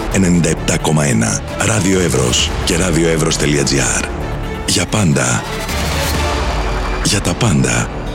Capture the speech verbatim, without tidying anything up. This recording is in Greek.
ενενήντα επτά κόμμα ένα. Ράδιο Εύρος και ραδιοεύρος τελεία τζι άρ. Για πάντα. Για τα πάντα.